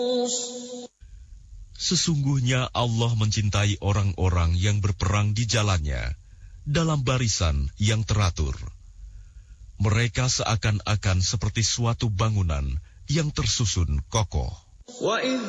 Sesungguhnya Allah mencintai orang-orang yang berperang di jalannya dalam barisan yang teratur. Mereka seakan-akan seperti suatu bangunan yang tersusun kokoh. وَإِذْ